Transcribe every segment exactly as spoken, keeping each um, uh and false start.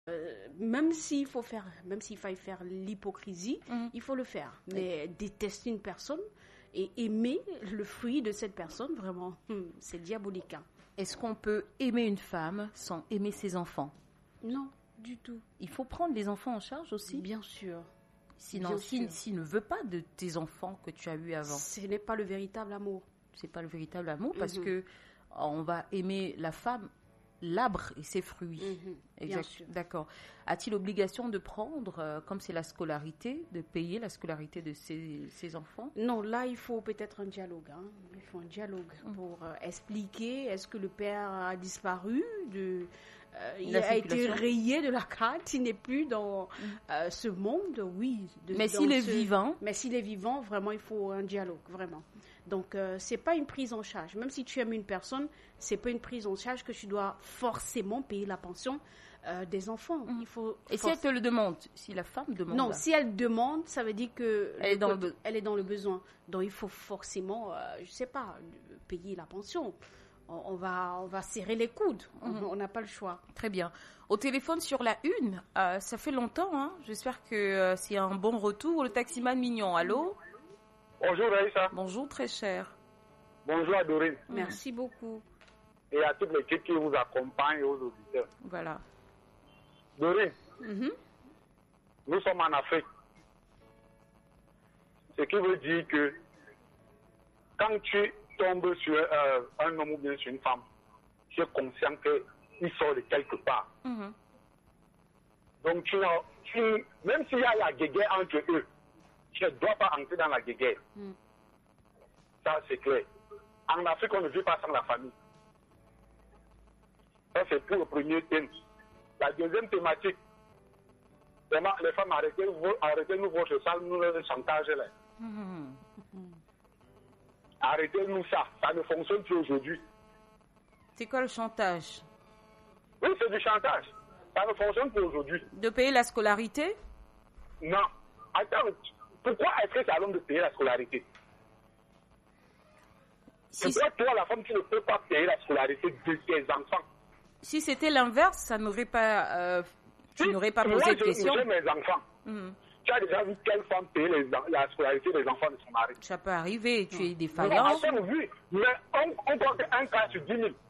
Euh, même s'il faut faire, même s'il faille faire l'hypocrisie, mmh. il faut le faire. Mais oui. détester une personne et aimer le fruit de cette personne, vraiment, c'est diabolique. Hein. Est-ce qu'on peut aimer une femme sans aimer ses enfants? Non, du tout. Il faut prendre les enfants en charge aussi? Bien sûr. Sinon, s'il si, ne veut pas de tes enfants que tu as eus avant, ce n'est pas le véritable amour. C'est pas le véritable amour parce mmh. que on va aimer la femme, l'arbre et ses fruits. Mmh, exact. D'accord. A-t-il obligation de prendre, euh, comme c'est la scolarité, de payer la scolarité de ses, ses enfants? Non, là, il faut peut-être un dialogue. Hein. Il faut un dialogue mmh. pour euh, expliquer est-ce que le père a disparu de... Euh, il a été rayé de la carte, il n'est plus dans euh, ce monde, oui. De, mais s'il est ce... vivant Mais s'il est vivant, vraiment, il faut un dialogue, vraiment. Donc, euh, ce n'est pas une prise en charge. Même si tu aimes une personne, ce n'est pas une prise en charge que tu dois forcément payer la pension euh, des enfants. Mmh. Il faut Et si elle te le demande? Si la femme demande? Non, si elle demande, ça veut dire qu'elle est, dans le... elle est dans le besoin. Donc, il faut forcément, euh, je ne sais pas, payer la pension. On va, on va serrer les coudes. Mmh. On n'a pas le choix. Très bien. Au téléphone sur la une, euh, ça fait longtemps. Hein. J'espère que euh, c'est un bon retour. Le taximan mignon. Allô? Bonjour Raïssa. Bonjour très cher. Bonjour à Dorine. Merci mmh. beaucoup. Et à toute l'équipe qui vous accompagne et aux auditeurs. Voilà. Dorine, mmh. nous sommes en Afrique. Ce qui veut dire que quand tu tombe sur euh, un homme ou bien sur une femme, tu es conscient qu'il sort de quelque part. Mm-hmm. Donc, tu, tu, même s'il y a la guéguerre entre eux, tu ne dois pas entrer dans la guéguerre. Mm. Ça, c'est clair. En Afrique, on ne vit pas sans la famille. Ça, c'est pour le premier thème. La deuxième thématique, vraiment, les femmes, arrêtez-nous arrêtez votre sale nous chantage là. Mm-hmm. Arrêtez-nous ça, ça ne fonctionne plus aujourd'hui. C'est quoi le chantage? Oui, c'est du chantage. Ça ne fonctionne plus aujourd'hui. De payer la scolarité? Non. Attends, pourquoi est-ce que c'est à l'homme de payer la scolarité? Si pourquoi toi, la femme, tu ne peux pas payer la scolarité de tes enfants? Si c'était l'inverse, ça n'aurait pas... Euh, tu si, n'aurais pas posé de question. Moi, j'ai mes enfants. Mm-hmm. Tu as déjà vu quelle femme paye les, la scolarité des enfants de son mari? Ça peut arriver, tu es défaillant. Non, vu, mais on, on compte un cas sur dix mille.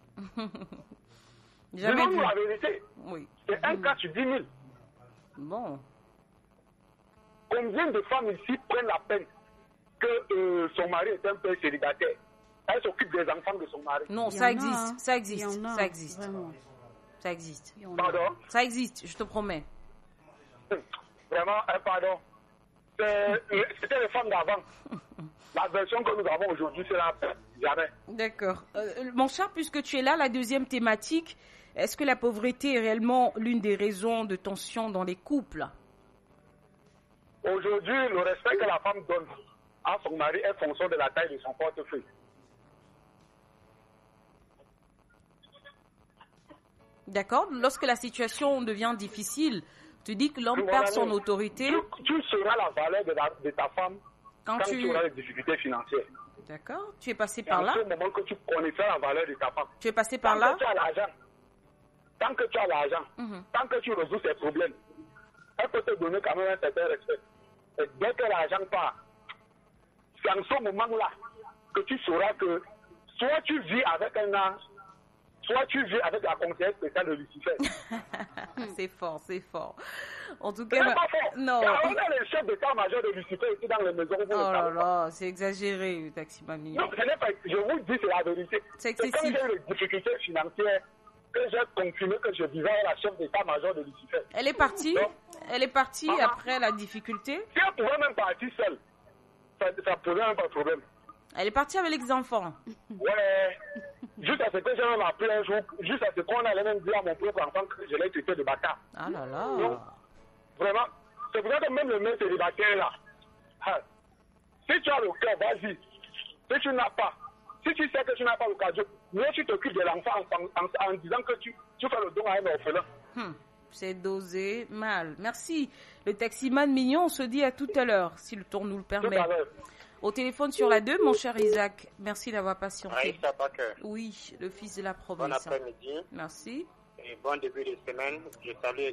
Jamais vu. La vérité. Oui. C'est un mmh. cas sur dix mille. Bon. Combien de femmes ici prennent la peine que euh, son mari est un père célibataire? Elle s'occupe des enfants de son mari. Non, ça existe, ça existe, ça existe. Vraiment. Ça existe. Pardon? Ça existe, je te promets. Vraiment, un pardon. C'était les femmes d'avant. La version que nous avons aujourd'hui, c'est la jamais. D'accord. Euh, mon cher, puisque tu es là, la deuxième thématique, est-ce que la pauvreté est réellement l'une des raisons de tension dans les couples? Aujourd'hui, le respect que la femme donne à son mari est fonction de la taille de son portefeuille. D'accord. Lorsque la situation devient difficile, tu dis que l'homme perd son autorité. Tu, tu sauras la valeur de, la, de ta femme quand, quand tu... tu auras des difficultés financières. D'accord. Tu es passé par là. C'est au moment que tu connaîtras la valeur de ta femme. Tu es passé par tant là. Que tu as l'argent, tant que tu as l'argent, mm-hmm. tant que tu résous tes problèmes, elle peut te donner quand même un certain respect. Et dès que l'argent part, c'est en ce moment-là que tu sauras que soit tu vis avec un ange, soit tu vis avec la conseillère spéciale de Lucifer. C'est fort, c'est fort. En tout C'est cas, pas fort. non. On a le chef d'état-major de Lucifer ici dans les maisons. Oh là là, c'est exagéré, taximan mignon. Non, ce n'est pas, je vous dis, c'est la vérité. C'est excessif. Quand j'ai eu des difficultés financières, que j'ai confirmé que je vivais avec la chef d'état-major de Lucifer. Elle est partie, donc, elle est partie maman, après la difficulté. Si elle pouvait même partir seule, ça ne posait même pas de problème. Elle est partie avec les enfants. Ouais. Juste à ce que j'ai même appelé un jour, juste à ce qu'on allait même dire à mon propre enfant que je l'ai traité de bâtard. Ah là là. Donc, vraiment, c'est pour ça que même le mec célibataire là, hein, si tu as le cœur, vas-y. Si tu n'as pas, si tu sais que tu n'as pas l'occasion, mieux tu t'occupes de l'enfant en, en, en disant que tu, tu fais le don à un orphelin. Hmm, c'est dosé mal. Merci. Le taximan mignon, on se dit à tout à l'heure, si le tour nous le permet. Tout à l'heure. Au téléphone sur la deux, mon cher Isaac. Merci d'avoir patienté. Aïssa Baker. Oui, le fils de la Bon province. après-midi. Merci. et bon début de semaine. Je salue